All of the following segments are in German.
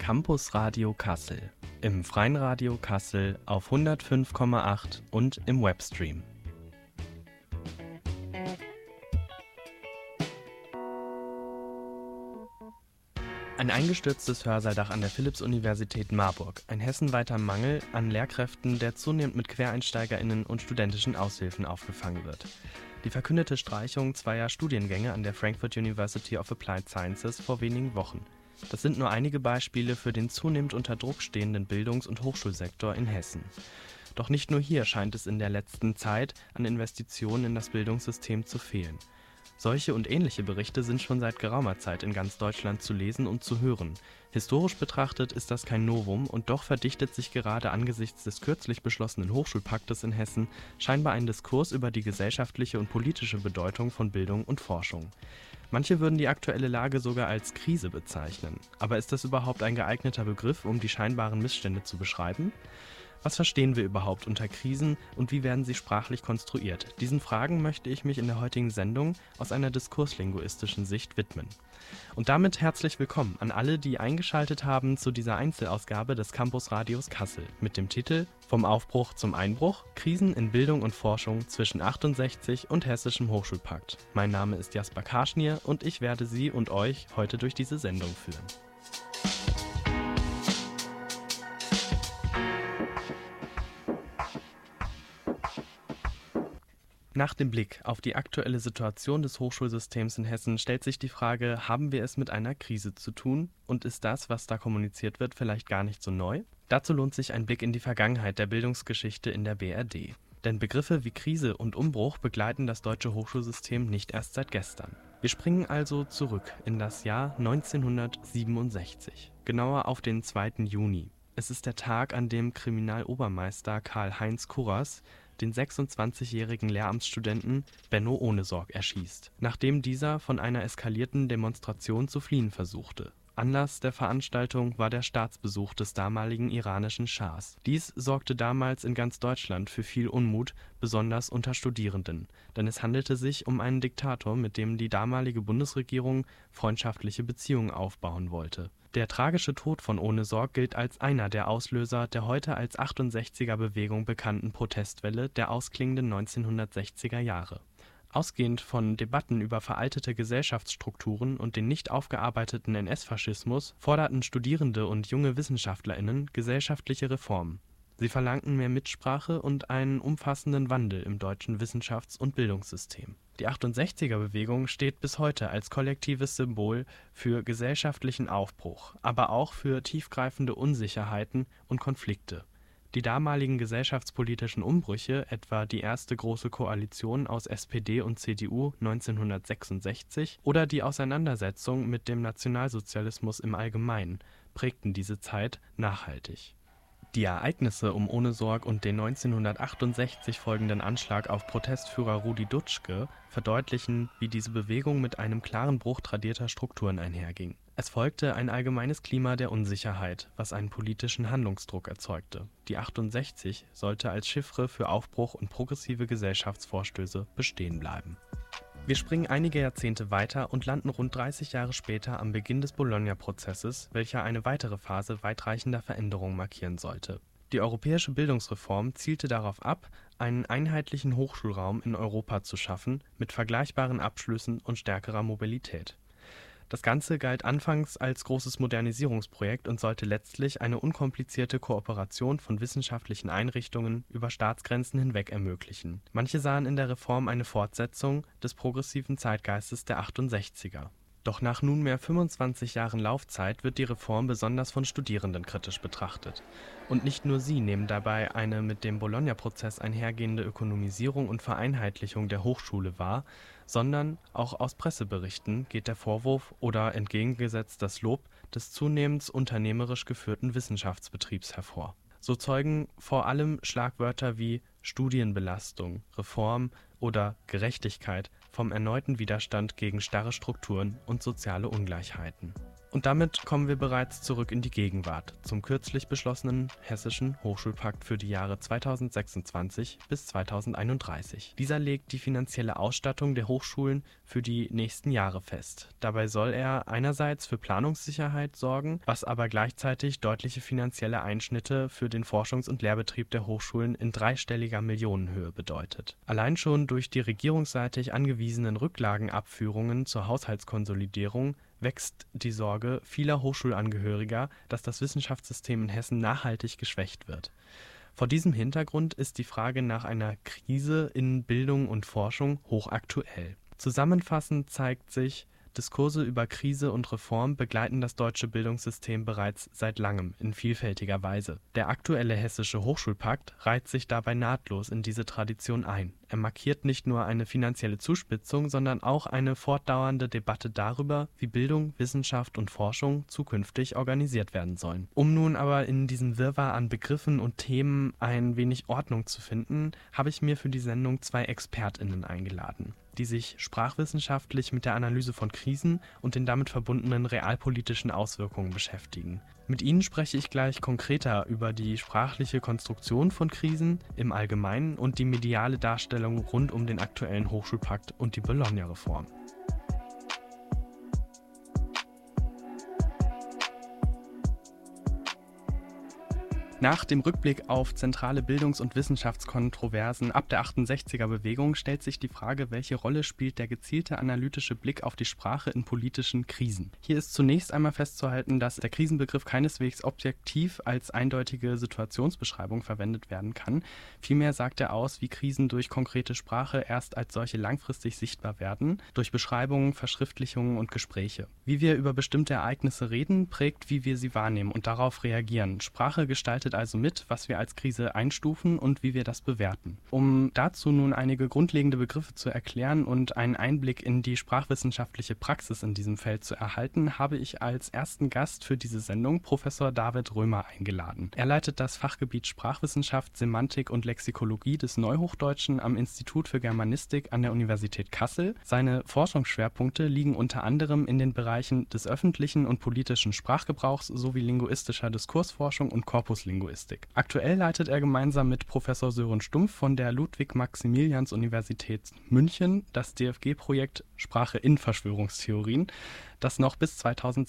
Campus Radio Kassel, im Freien Radio Kassel auf 105,8 und im Webstream. Ein eingestürztes Hörsaaldach an der Philipps-Universität Marburg, ein hessenweiter Mangel an Lehrkräften, der zunehmend mit QuereinsteigerInnen und studentischen Aushilfen aufgefangen wird. Die verkündete Streichung zweier Studiengänge an der Frankfurt University of Applied Sciences vor wenigen Wochen. Das sind nur einige Beispiele für den zunehmend unter Druck stehenden Bildungs- und Hochschulsektor in Hessen. Doch nicht nur hier scheint es in der letzten Zeit an Investitionen in das Bildungssystem zu fehlen. Solche und ähnliche Berichte sind schon seit geraumer Zeit in ganz Deutschland zu lesen und zu hören. Historisch betrachtet ist das kein Novum und doch verdichtet sich gerade angesichts des kürzlich beschlossenen Hochschulpaktes in Hessen scheinbar ein Diskurs über die gesellschaftliche und politische Bedeutung von Bildung und Forschung. Manche würden die aktuelle Lage sogar als Krise bezeichnen. Aber ist das überhaupt ein geeigneter Begriff, um die scheinbaren Missstände zu beschreiben? Was verstehen wir überhaupt unter Krisen und wie werden sie sprachlich konstruiert? Diesen Fragen möchte ich mich in der heutigen Sendung aus einer diskurslinguistischen Sicht widmen. Und damit herzlich willkommen an alle, die eingeschaltet haben zu dieser Einzelausgabe des Campus Radios Kassel mit dem Titel Vom Aufbruch zum Einbruch – Krisen in Bildung und Forschung zwischen 68 und Hessischem Hochschulpakt. Mein Name ist Jasper Karschnier und ich werde Sie und euch heute durch diese Sendung führen. Nach dem Blick auf die aktuelle Situation des Hochschulsystems in Hessen stellt sich die Frage, haben wir es mit einer Krise zu tun? Und ist das, was da kommuniziert wird, vielleicht gar nicht so neu? Dazu lohnt sich ein Blick in die Vergangenheit der Bildungsgeschichte in der BRD. Denn Begriffe wie Krise und Umbruch begleiten das deutsche Hochschulsystem nicht erst seit gestern. Wir springen also zurück in das Jahr 1967, genauer auf den 2. Juni. Es ist der Tag, an dem Kriminalobermeister Karl-Heinz Kurras den 26-jährigen Lehramtsstudenten Benno Ohnesorg erschießt, nachdem dieser von einer eskalierten Demonstration zu fliehen versuchte. Anlass der Veranstaltung war der Staatsbesuch des damaligen iranischen Schahs. Dies sorgte damals in ganz Deutschland für viel Unmut, besonders unter Studierenden, denn es handelte sich um einen Diktator, mit dem die damalige Bundesregierung freundschaftliche Beziehungen aufbauen wollte. Der tragische Tod von Ohnesorg gilt als einer der Auslöser der heute als 68er-Bewegung bekannten Protestwelle der ausklingenden 1960er Jahre. Ausgehend von Debatten über veraltete Gesellschaftsstrukturen und den nicht aufgearbeiteten NS-Faschismus forderten Studierende und junge WissenschaftlerInnen gesellschaftliche Reformen. Sie verlangten mehr Mitsprache und einen umfassenden Wandel im deutschen Wissenschafts- und Bildungssystem. Die 68er-Bewegung steht bis heute als kollektives Symbol für gesellschaftlichen Aufbruch, aber auch für tiefgreifende Unsicherheiten und Konflikte. Die damaligen gesellschaftspolitischen Umbrüche, etwa die erste Große Koalition aus SPD und CDU 1966 oder die Auseinandersetzung mit dem Nationalsozialismus im Allgemeinen, prägten diese Zeit nachhaltig. Die Ereignisse um Ohnesorg und den 1968 folgenden Anschlag auf Protestführer Rudi Dutschke verdeutlichen, wie diese Bewegung mit einem klaren Bruch tradierter Strukturen einherging. Es folgte ein allgemeines Klima der Unsicherheit, was einen politischen Handlungsdruck erzeugte. Die 68 sollte als Chiffre für Aufbruch und progressive Gesellschaftsvorstöße bestehen bleiben. Wir springen einige Jahrzehnte weiter und landen rund 30 Jahre später am Beginn des Bologna-Prozesses, welcher eine weitere Phase weitreichender Veränderungen markieren sollte. Die europäische Bildungsreform zielte darauf ab, einen einheitlichen Hochschulraum in Europa zu schaffen, mit vergleichbaren Abschlüssen und stärkerer Mobilität. Das Ganze galt anfangs als großes Modernisierungsprojekt und sollte letztlich eine unkomplizierte Kooperation von wissenschaftlichen Einrichtungen über Staatsgrenzen hinweg ermöglichen. Manche sahen in der Reform eine Fortsetzung des progressiven Zeitgeistes der 68er. Doch nach nunmehr 25 Jahren Laufzeit wird die Reform besonders von Studierenden kritisch betrachtet. Und nicht nur sie nehmen dabei eine mit dem Bologna-Prozess einhergehende Ökonomisierung und Vereinheitlichung der Hochschule wahr, sondern auch aus Presseberichten geht der Vorwurf oder entgegengesetzt das Lob des zunehmend unternehmerisch geführten Wissenschaftsbetriebs hervor. So zeugen vor allem Schlagwörter wie Studienbelastung, Reform oder Gerechtigkeit vom erneuten Widerstand gegen starre Strukturen und soziale Ungleichheiten. Und damit kommen wir bereits zurück in die Gegenwart, zum kürzlich beschlossenen Hessischen Hochschulpakt für die Jahre 2026 bis 2031. Dieser legt die finanzielle Ausstattung der Hochschulen für die nächsten Jahre fest. Dabei soll er einerseits für Planungssicherheit sorgen, was aber gleichzeitig deutliche finanzielle Einschnitte für den Forschungs- und Lehrbetrieb der Hochschulen in dreistelliger Millionenhöhe bedeutet. Allein schon durch die regierungsseitig angewiesenen Rücklagenabführungen zur Haushaltskonsolidierung wächst die Sorge vieler Hochschulangehöriger, dass das Wissenschaftssystem in Hessen nachhaltig geschwächt wird. Vor diesem Hintergrund ist die Frage nach einer Krise in Bildung und Forschung hochaktuell. Zusammenfassend zeigt sich, Diskurse über Krise und Reform begleiten das deutsche Bildungssystem bereits seit langem in vielfältiger Weise. Der aktuelle Hessische Hochschulpakt reiht sich dabei nahtlos in diese Tradition ein. Er markiert nicht nur eine finanzielle Zuspitzung, sondern auch eine fortdauernde Debatte darüber, wie Bildung, Wissenschaft und Forschung zukünftig organisiert werden sollen. Um nun aber in diesem Wirrwarr an Begriffen und Themen ein wenig Ordnung zu finden, habe ich mir für die Sendung 2 ExpertInnen eingeladen, die sich sprachwissenschaftlich mit der Analyse von Krisen und den damit verbundenen realpolitischen Auswirkungen beschäftigen. Mit ihnen spreche ich gleich konkreter über die sprachliche Konstruktion von Krisen im Allgemeinen und die mediale Darstellung rund um den aktuellen Hochschulpakt und die Bologna-Reform. Nach dem Rückblick auf zentrale Bildungs- und Wissenschaftskontroversen ab der 68er-Bewegung stellt sich die Frage, welche Rolle spielt der gezielte analytische Blick auf die Sprache in politischen Krisen. Hier ist zunächst einmal festzuhalten, dass der Krisenbegriff keineswegs objektiv als eindeutige Situationsbeschreibung verwendet werden kann. Vielmehr sagt er aus, wie Krisen durch konkrete Sprache erst als solche langfristig sichtbar werden, durch Beschreibungen, Verschriftlichungen und Gespräche. Wie wir über bestimmte Ereignisse reden, prägt, wie wir sie wahrnehmen und darauf reagieren. Sprache gestaltet also mit, was wir als Krise einstufen und wie wir das bewerten. Um dazu nun einige grundlegende Begriffe zu erklären und einen Einblick in die sprachwissenschaftliche Praxis in diesem Feld zu erhalten, habe ich als ersten Gast für diese Sendung Professor David Römer eingeladen. Er leitet das Fachgebiet Sprachwissenschaft, Semantik und Lexikologie des Neuhochdeutschen am Institut für Germanistik an der Universität Kassel. Seine Forschungsschwerpunkte liegen unter anderem in den Bereichen des öffentlichen und politischen Sprachgebrauchs sowie linguistischer Diskursforschung und Korpuslinguistik. Aktuell leitet er gemeinsam mit Professor Sören Stumpf von der Ludwig-Maximilians-Universität München das DFG-Projekt Sprache in Verschwörungstheorien, das noch bis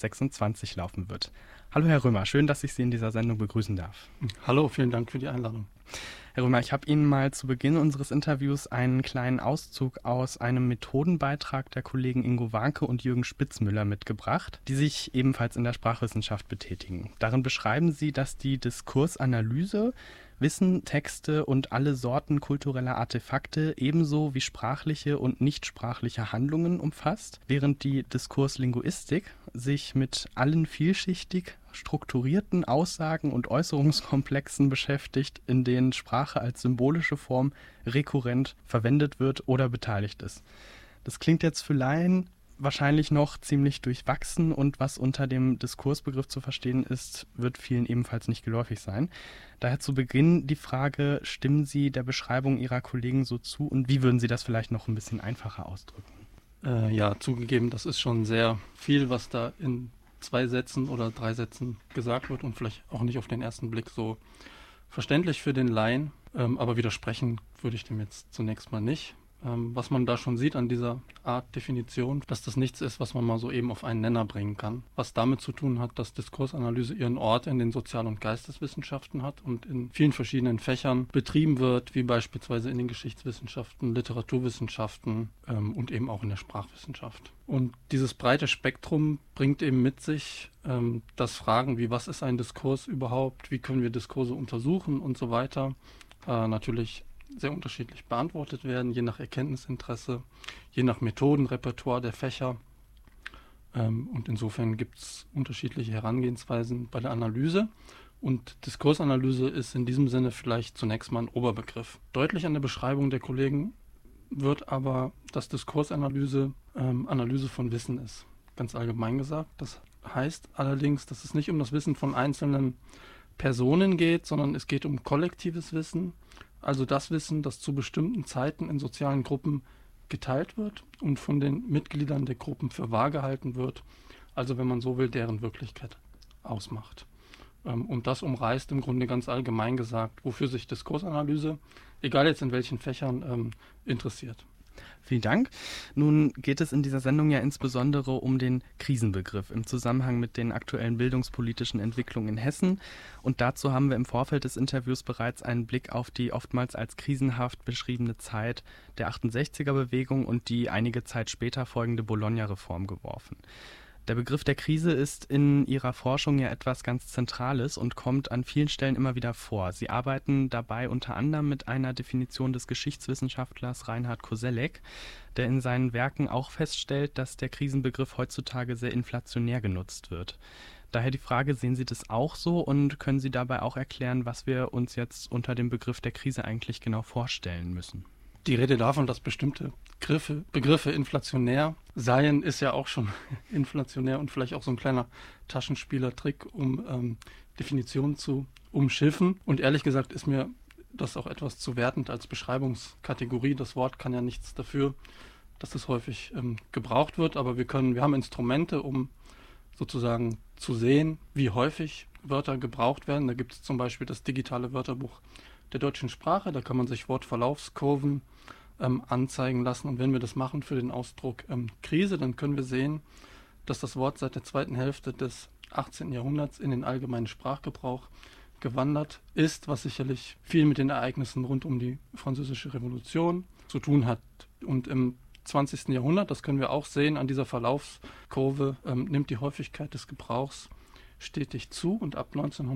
2026 laufen wird. Hallo Herr Römer, schön, dass ich Sie in dieser Sendung begrüßen darf. Hallo, vielen Dank für die Einladung. Herr Römer, ich habe Ihnen mal zu Beginn unseres Interviews einen kleinen Auszug aus einem Methodenbeitrag der Kollegen Ingo Warnke und Jürgen Spitzmüller mitgebracht, die sich ebenfalls in der Sprachwissenschaft betätigen. Darin beschreiben sie, dass die Diskursanalyse Wissen, Texte und alle Sorten kultureller Artefakte ebenso wie sprachliche und nichtsprachliche Handlungen umfasst, während die Diskurslinguistik sich mit allen vielschichtig strukturierten Aussagen und Äußerungskomplexen beschäftigt, in denen Sprache als symbolische Form rekurrent verwendet wird oder beteiligt ist. Das klingt jetzt für Laien wahrscheinlich noch ziemlich durchwachsen und was unter dem Diskursbegriff zu verstehen ist, wird vielen ebenfalls nicht geläufig sein. Daher zu Beginn die Frage, stimmen Sie der Beschreibung Ihrer Kollegen so zu und wie würden Sie das vielleicht noch ein bisschen einfacher ausdrücken? Ja, zugegeben, das ist schon sehr viel, was da in 2 Sätzen oder 3 Sätzen gesagt wird und vielleicht auch nicht auf den ersten Blick so verständlich für den Laien, aber widersprechen würde ich dem jetzt zunächst mal nicht. Was man da schon sieht an dieser Art Definition, dass das nichts ist, was man mal so eben auf einen Nenner bringen kann. Was damit zu tun hat, dass Diskursanalyse ihren Ort in den Sozial- und Geisteswissenschaften hat und in vielen verschiedenen Fächern betrieben wird, wie beispielsweise in den Geschichtswissenschaften, Literaturwissenschaften und eben auch in der Sprachwissenschaft. Und dieses breite Spektrum bringt eben mit sich, dass Fragen wie, was ist ein Diskurs überhaupt, wie können wir Diskurse untersuchen und so weiter, natürlich sehr unterschiedlich beantwortet werden, je nach Erkenntnisinteresse, je nach Methodenrepertoire der Fächer. Und insofern gibt es unterschiedliche Herangehensweisen bei der Analyse. Und Diskursanalyse ist in diesem Sinne vielleicht zunächst mal ein Oberbegriff. Deutlich an der Beschreibung der Kollegen wird aber, dass Diskursanalyse Analyse von Wissen ist, ganz allgemein gesagt. Das heißt allerdings, dass es nicht um das Wissen von einzelnen Personen geht, sondern es geht um kollektives Wissen, also das Wissen, das zu bestimmten Zeiten in sozialen Gruppen geteilt wird und von den Mitgliedern der Gruppen für wahr gehalten wird also wenn man so will, deren Wirklichkeit ausmacht. Und das umreißt im Grunde ganz allgemein gesagt, wofür sich Diskursanalyse, egal jetzt in welchen Fächern, interessiert. Vielen Dank. Nun geht es in dieser Sendung ja insbesondere um den Krisenbegriff im Zusammenhang mit den aktuellen bildungspolitischen Entwicklungen in Hessen. Und dazu haben wir im Vorfeld des Interviews bereits einen Blick auf die oftmals als krisenhaft beschriebene Zeit der 68er-Bewegung und die einige Zeit später folgende Bologna-Reform geworfen. Der Begriff der Krise ist in Ihrer Forschung ja etwas ganz Zentrales und kommt an vielen Stellen immer wieder vor. Sie arbeiten dabei unter anderem mit einer Definition des Geschichtswissenschaftlers Reinhard Koselleck, der in seinen Werken auch feststellt, dass der Krisenbegriff heutzutage sehr inflationär genutzt wird. Daher die Frage, sehen Sie das auch so und können Sie dabei auch erklären, was wir uns jetzt unter dem Begriff der Krise eigentlich genau vorstellen müssen? Die Rede davon, dass bestimmte Begriffe inflationär seien, ist ja auch schon inflationär und vielleicht auch so ein kleiner Taschenspielertrick, um Definitionen zu umschiffen. Und ehrlich gesagt ist mir das auch etwas zu wertend als Beschreibungskategorie. Das Wort kann ja nichts dafür, dass es häufig gebraucht wird, aber wir haben Instrumente, um sozusagen zu sehen, wie häufig Wörter gebraucht werden. Da gibt es zum Beispiel das digitale Wörterbuch der deutschen Sprache. Da kann man sich Wortverlaufskurven anzeigen lassen. Und wenn wir das machen für den Ausdruck Krise, dann können wir sehen, dass das Wort seit der zweiten Hälfte des 18. Jahrhunderts in den allgemeinen Sprachgebrauch gewandert ist, was sicherlich viel mit den Ereignissen rund um die Französische Revolution zu tun hat. Und im 20. Jahrhundert, das können wir auch sehen, an dieser Verlaufskurve nimmt die Häufigkeit des Gebrauchs stetig zu und ab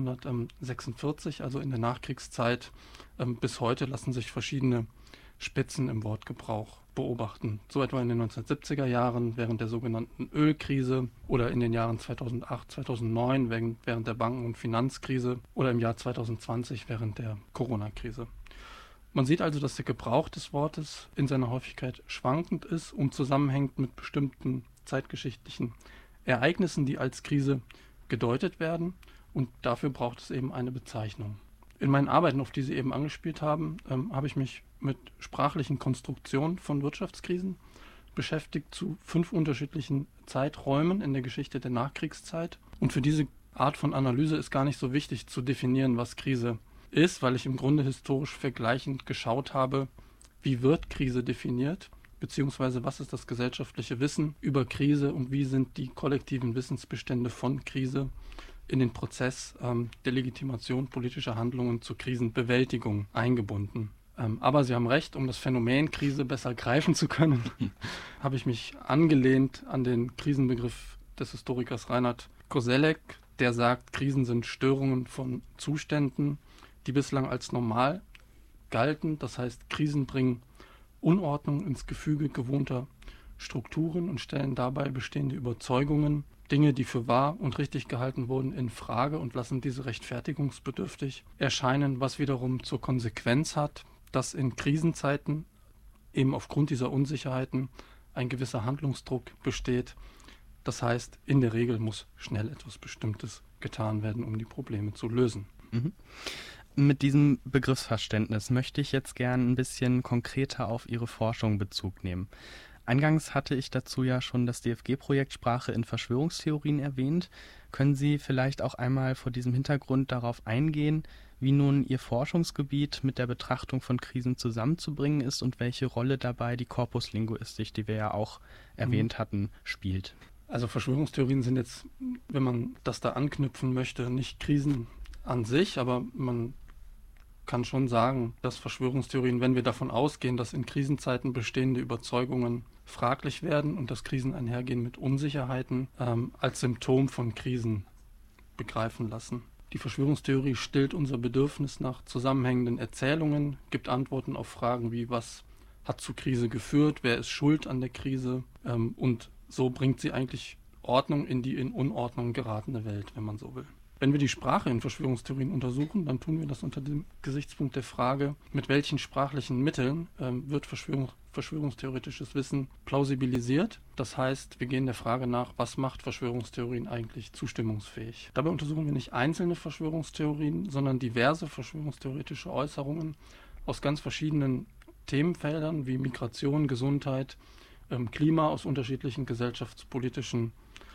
1946, also in der Nachkriegszeit, bis heute lassen sich verschiedene Spitzen im Wortgebrauch beobachten. So etwa in den 1970er Jahren während der sogenannten Ölkrise oder in den Jahren 2008, 2009 während der Banken- und Finanzkrise oder im Jahr 2020 während der Corona-Krise. Man sieht also, dass der Gebrauch des Wortes in seiner Häufigkeit schwankend ist und zusammenhängt mit bestimmten zeitgeschichtlichen Ereignissen, die als Krise gedeutet werden, und dafür braucht es eben eine Bezeichnung. In meinen Arbeiten, auf die Sie eben angespielt haben, habe ich mich mit sprachlichen Konstruktionen von Wirtschaftskrisen beschäftigt zu 5 unterschiedlichen Zeiträumen in der Geschichte der Nachkriegszeit. Und für diese Art von Analyse ist gar nicht so wichtig zu definieren, was Krise ist, weil ich im Grunde historisch vergleichend geschaut habe, wie wird Krise definiert, beziehungsweise was ist das gesellschaftliche Wissen über Krise und wie sind die kollektiven Wissensbestände von Krise in den Prozess der Legitimation politischer Handlungen zur Krisenbewältigung eingebunden. Aber Sie haben recht, um das Phänomen Krise besser greifen zu können, habe ich mich angelehnt an den Krisenbegriff des Historikers Reinhard Koselleck, der sagt, Krisen sind Störungen von Zuständen, die bislang als normal galten. Das heißt, Krisen bringen Unordnung ins Gefüge gewohnter Strukturen und stellen dabei bestehende Überzeugungen, Dinge, die für wahr und richtig gehalten wurden, in Frage und lassen diese rechtfertigungsbedürftig erscheinen, was wiederum zur Konsequenz hat, dass in Krisenzeiten eben aufgrund dieser Unsicherheiten ein gewisser Handlungsdruck besteht. Das heißt, in der Regel muss schnell etwas Bestimmtes getan werden, um die Probleme zu lösen. Mhm. Mit diesem Begriffsverständnis möchte ich jetzt gern ein bisschen konkreter auf Ihre Forschung Bezug nehmen. Eingangs hatte ich dazu ja schon das DFG-Projekt Sprache in Verschwörungstheorien erwähnt. Können Sie vielleicht auch einmal vor diesem Hintergrund darauf eingehen, wie nun Ihr Forschungsgebiet mit der Betrachtung von Krisen zusammenzubringen ist und welche Rolle dabei die Korpuslinguistik, die wir ja auch erwähnt hatten, spielt? Also Verschwörungstheorien sind jetzt, wenn man das da anknüpfen möchte, nicht Krisen an sich, aber man kann schon sagen, dass Verschwörungstheorien, wenn wir davon ausgehen, dass in Krisenzeiten bestehende Überzeugungen fraglich werden und dass Krisen einhergehen mit Unsicherheiten, als Symptom von Krisen begreifen lassen. Die Verschwörungstheorie stillt unser Bedürfnis nach zusammenhängenden Erzählungen, gibt Antworten auf Fragen wie, was hat zur Krise geführt, wer ist schuld an der Krise, und so bringt sie eigentlich Ordnung in die in Unordnung geratene Welt, wenn man so will. Wenn wir die Sprache in Verschwörungstheorien untersuchen, dann tun wir das unter dem Gesichtspunkt der Frage, mit welchen sprachlichen Mitteln wird verschwörungstheoretisches Wissen plausibilisiert. Das heißt, wir gehen der Frage nach, was macht Verschwörungstheorien eigentlich zustimmungsfähig. Dabei untersuchen wir nicht einzelne Verschwörungstheorien, sondern diverse verschwörungstheoretische Äußerungen aus ganz verschiedenen Themenfeldern wie Migration, Gesundheit, Klima aus unterschiedlichen gesellschaftspolitischen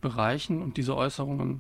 Bereichen. Und diese Äußerungen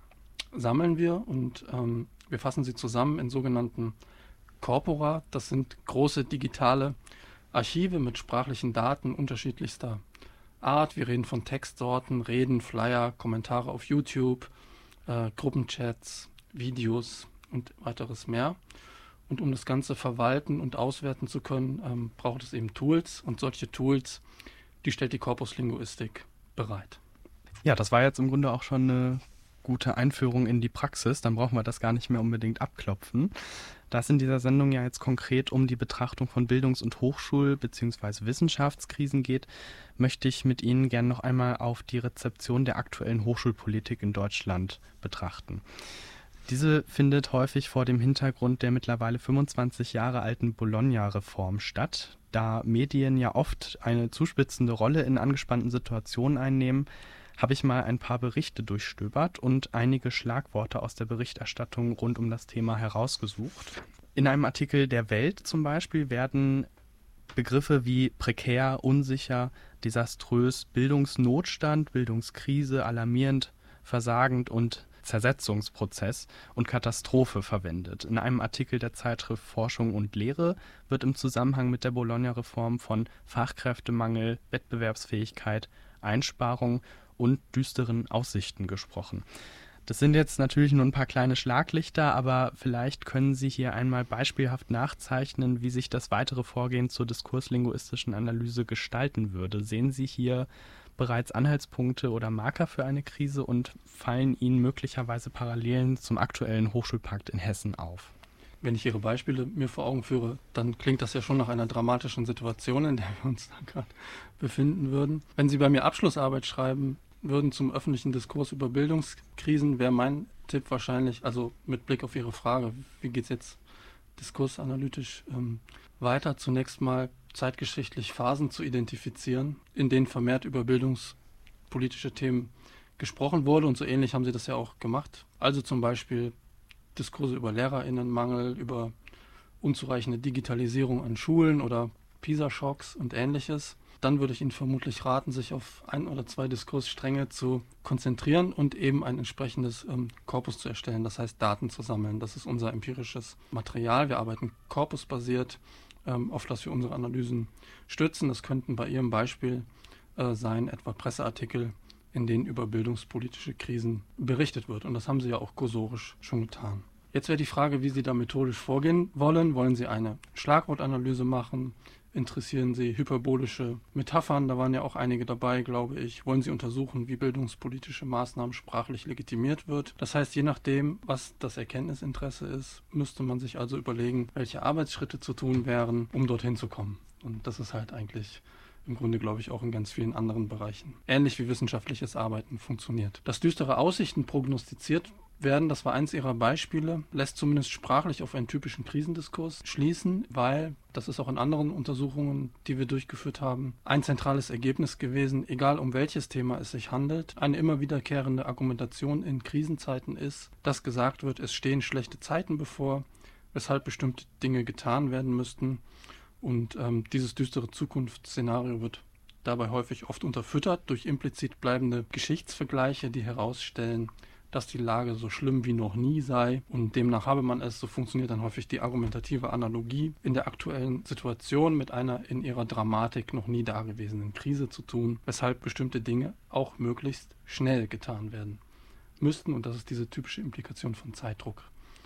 sammeln wir und wir fassen sie zusammen in sogenannten Corpora. Das sind große digitale Archive mit sprachlichen Daten unterschiedlichster Art. Wir reden von Textsorten, Reden, Flyer, Kommentare auf YouTube, Gruppenchats, Videos und weiteres mehr. Und um das Ganze verwalten und auswerten zu können, braucht es eben Tools. Und solche Tools, die stellt die Korpuslinguistik bereit. Ja, das war jetzt im Grunde auch schon eine gute Einführung in die Praxis. Dann brauchen wir das gar nicht mehr unbedingt abklopfen. Da es in dieser Sendung ja jetzt konkret um die Betrachtung von Bildungs- und Hochschul- bzw. Wissenschaftskrisen geht, möchte ich mit Ihnen gerne noch einmal auf die Rezeption der aktuellen Hochschulpolitik in Deutschland betrachten. Diese findet häufig vor dem Hintergrund der mittlerweile 25 Jahre alten Bologna-Reform statt. Da Medien ja oft eine zuspitzende Rolle in angespannten Situationen einnehmen, habe ich mal ein paar Berichte durchstöbert und einige Schlagworte aus der Berichterstattung rund um das Thema herausgesucht. In einem Artikel der Welt zum Beispiel werden Begriffe wie prekär, unsicher, desaströs, Bildungsnotstand, Bildungskrise, alarmierend, versagend und Zersetzungsprozess und Katastrophe verwendet. In einem Artikel der Zeitschrift Forschung und Lehre wird im Zusammenhang mit der Bologna-Reform von Fachkräftemangel, Wettbewerbsfähigkeit, Einsparung und düsteren Aussichten gesprochen. Das sind jetzt natürlich nur ein paar kleine Schlaglichter, aber vielleicht können Sie hier einmal beispielhaft nachzeichnen, wie sich das weitere Vorgehen zur diskurslinguistischen Analyse gestalten würde. Sehen Sie hier bereits Anhaltspunkte oder Marker für eine Krise und fallen Ihnen möglicherweise Parallelen zum aktuellen Hochschulpakt in Hessen auf? Wenn ich Ihre Beispiele mir vor Augen führe, dann klingt das ja schon nach einer dramatischen Situation, in der wir uns da gerade befinden würden. Wenn Sie bei mir Abschlussarbeit schreiben würden zum öffentlichen Diskurs über Bildungskrisen, wäre mein Tipp wahrscheinlich, also mit Blick auf Ihre Frage, wie geht es jetzt diskursanalytisch weiter, zunächst mal zeitgeschichtlich Phasen zu identifizieren, in denen vermehrt über bildungspolitische Themen gesprochen wurde, und so ähnlich haben Sie das ja auch gemacht. Also zum Beispiel Diskurse über LehrerInnenmangel, über unzureichende Digitalisierung an Schulen oder PISA-Schocks und Ähnliches. Dann würde ich Ihnen vermutlich raten, sich auf 1 oder 2 Diskursstränge zu konzentrieren und eben ein entsprechendes Korpus zu erstellen, das heißt Daten zu sammeln. Das ist unser empirisches Material. Wir arbeiten korpusbasiert, auf das wir unsere Analysen stützen. Das könnten bei Ihrem Beispiel sein, etwa Presseartikel, in denen über bildungspolitische Krisen berichtet wird. Und das haben Sie ja auch kursorisch schon getan. Jetzt wäre die Frage, wie Sie da methodisch vorgehen wollen. Wollen Sie eine Schlagwortanalyse machen? Interessieren Sie hyperbolische Metaphern? Da waren ja auch einige dabei, glaube ich. Wollen Sie untersuchen, wie bildungspolitische Maßnahmen sprachlich legitimiert wird? Das heißt, je nachdem, was das Erkenntnisinteresse ist, müsste man sich also überlegen, welche Arbeitsschritte zu tun wären, um dorthin zu kommen. Und das ist halt eigentlich im Grunde, glaube ich, auch in ganz vielen anderen Bereichen ähnlich wie wissenschaftliches Arbeiten funktioniert. Dass düstere Aussichten prognostiziert werden, das war eins Ihrer Beispiele, lässt zumindest sprachlich auf einen typischen Krisendiskurs schließen, weil, das ist auch in anderen Untersuchungen, die wir durchgeführt haben, ein zentrales Ergebnis gewesen, egal um welches Thema es sich handelt, eine immer wiederkehrende Argumentation in Krisenzeiten ist, dass gesagt wird, es stehen schlechte Zeiten bevor, weshalb bestimmte Dinge getan werden müssten, und dieses düstere Zukunftsszenario wird dabei häufig oft unterfüttert durch implizit bleibende Geschichtsvergleiche, die herausstellen, dass die Lage so schlimm wie noch nie sei, und demnach habe man es, so funktioniert dann häufig die argumentative Analogie, in der aktuellen Situation mit einer in ihrer Dramatik noch nie dagewesenen Krise zu tun, weshalb bestimmte Dinge auch möglichst schnell getan werden müssten, und das ist diese typische Implikation von Zeitdruck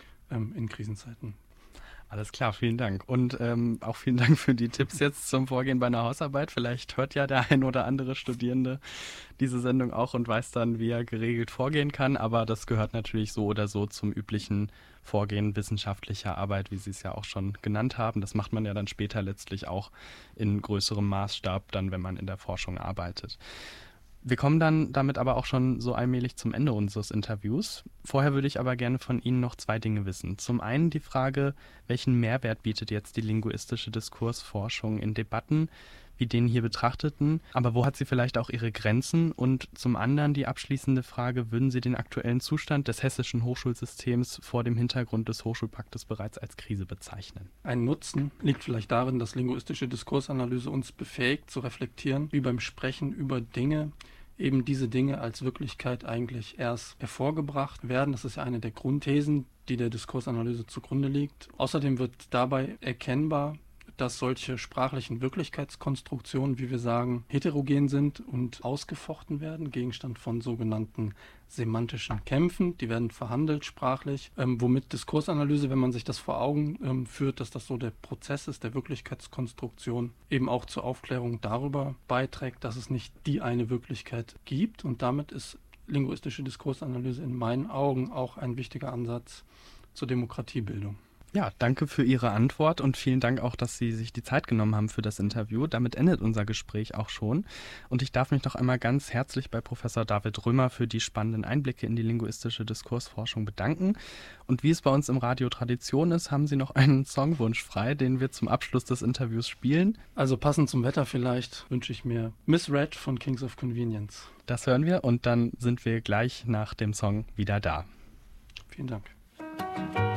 in Krisenzeiten. Alles klar, vielen Dank. Und auch vielen Dank für die Tipps jetzt zum Vorgehen bei einer Hausarbeit. Vielleicht hört ja der ein oder andere Studierende diese Sendung auch und weiß dann, wie er geregelt vorgehen kann. Aber das gehört natürlich so oder so zum üblichen Vorgehen wissenschaftlicher Arbeit, wie Sie es ja auch schon genannt haben. Das macht man ja dann später letztlich auch in größerem Maßstab, dann wenn man in der Forschung arbeitet. Wir kommen dann damit aber auch schon so allmählich zum Ende unseres Interviews. Vorher würde ich aber gerne von Ihnen noch 2 Dinge wissen. Zum einen die Frage, welchen Mehrwert bietet jetzt die linguistische Diskursforschung in Debatten wie den hier betrachteten, aber wo hat sie vielleicht auch ihre Grenzen? Und zum anderen die abschließende Frage, würden Sie den aktuellen Zustand des hessischen Hochschulsystems vor dem Hintergrund des Hochschulpaktes bereits als Krise bezeichnen? Ein Nutzen liegt vielleicht darin, dass linguistische Diskursanalyse uns befähigt zu reflektieren, wie beim Sprechen über Dinge eben diese Dinge als Wirklichkeit eigentlich erst hervorgebracht werden. Das ist ja eine der Grundthesen, die der Diskursanalyse zugrunde liegt. Außerdem wird dabei erkennbar, dass solche sprachlichen Wirklichkeitskonstruktionen, wie wir sagen, heterogen sind und ausgefochten werden, Gegenstand von sogenannten semantischen Kämpfen. Die werden verhandelt sprachlich, womit Diskursanalyse, wenn man sich das vor Augen führt, dass das so der Prozess ist, der Wirklichkeitskonstruktion, eben auch zur Aufklärung darüber beiträgt, dass es nicht die eine Wirklichkeit gibt. Und damit ist linguistische Diskursanalyse in meinen Augen auch ein wichtiger Ansatz zur Demokratiebildung. Ja, danke für Ihre Antwort und vielen Dank auch, dass Sie sich die Zeit genommen haben für das Interview. Damit endet unser Gespräch auch schon. Und ich darf mich noch einmal ganz herzlich bei Professor David Römer für die spannenden Einblicke in die linguistische Diskursforschung bedanken. Und wie es bei uns im Radio Tradition ist, haben Sie noch einen Songwunsch frei, den wir zum Abschluss des Interviews spielen. Also passend zum Wetter vielleicht wünsche ich mir Miss Red von Kings of Convenience. Das hören wir und dann sind wir gleich nach dem Song wieder da. Vielen Dank.